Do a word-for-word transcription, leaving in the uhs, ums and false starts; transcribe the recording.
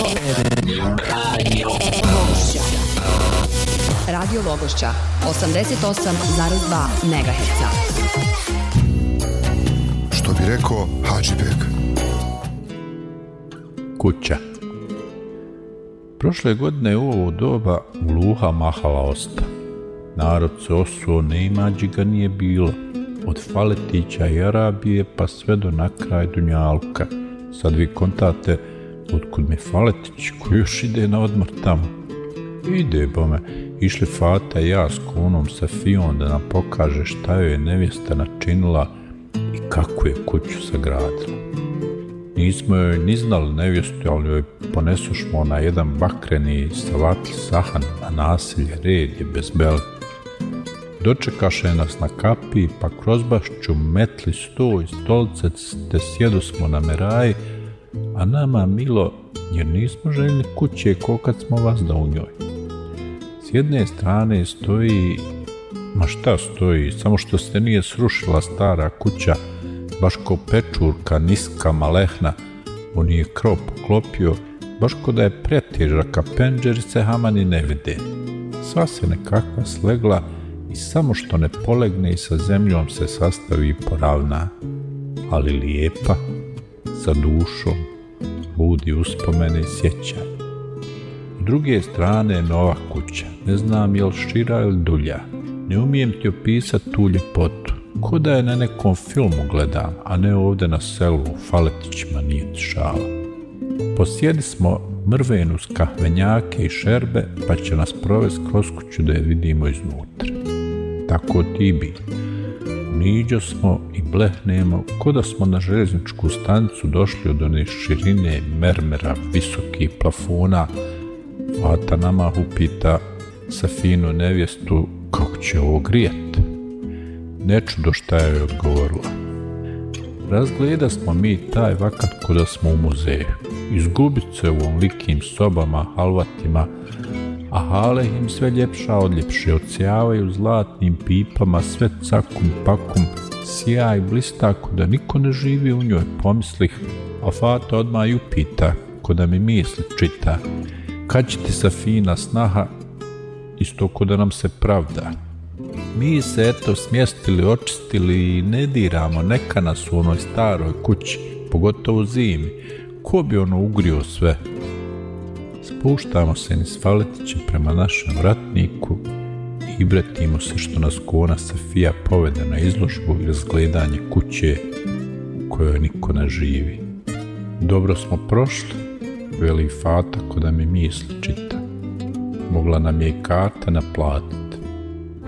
Logošća. Radio Logošća, osamdeset osam zarez dva megaherca. Što bi rekao Hadžibek. Kuća. Prošle godine u ovo doba gluha mahala osta. Narod se osuo, nema ga nije bilo. Od Faletića i Arabije pa sve do na kraj Dunjalka. Sad vi kontate otkud mi Faletić koji još ide na odmor tamo. Ide bome, išli Fata i ja s kunom Safijom da nam pokaže šta joj je nevjesta načinila i kako je kuću sagradila. Nismo joj ni znali nevjestu, ali joj ponesušmo na jedan bakreni savatli sahan na nasilje, red je bez beli. Dočekaše nas na kapiji, pa kroz bašću metli sto i stolice, te sjedu smo na meraji, a nama milo, jer nismo željeli kuće ko kad smo vas da u njoj. S jedne strane stoji, ma šta stoji, samo što se nije srušila stara kuća, baš ko pečurka, niska, malehna, on je krov poklopio, baš ko da je pretježak, a penđerice hamani ne vide. Sva se nekakva slegla i samo što ne polegne i sa zemljom se sastavi i poravna, ali lijepa, sa dušom, budi uspomene i sjećaj. S druge strane nova kuća, ne znam je li šira ili dulja, ne umijem ti opisat tu ljepotu, ko da je na nekom filmu gledam, a ne ovdje na selu u Faletićima, nije šala. Posjedi smo mrvenu s kahvenjake i šerbe, pa će nas provesti kroz kuću da je vidimo iznutra. Tako ti bi. Niđo smo i blehnemo, ko da smo na željezničku stanicu došli od one širine mermera, visokih plafona. Fata nama upita Safinu nevjestu kako će ovo grijet. Nečudo šta je odgovorila. Razgleda smo mi taj vakat ko da smo u muzeju. Izgubit se u onlikim sobama, halvatima, a hale im sve ljepša od ljepše, odsjavaju zlatnim pipama, sve cakum pakum, sjaj i blista ko da niko ne živi u njoj, pomislih, a Fata odmah i upita, ko da mi misli čita, kad će ti Safina snaha, isto ko da nam se pravda. Mi se eto smjestili, očistili i ne diramo, neka nas u onoj staroj kući, pogotovo zimi, ko bi ono ugrio sve. Spuštamo se niz Faletiće prema našem vratniku i ibretimo se što nas kona Safija povede na izložbu i razgledanje kuće u kojoj niko ne živi. Dobro smo prošli, veli Fata ko da mi misli čita. Mogla nam je i karta naplatiti.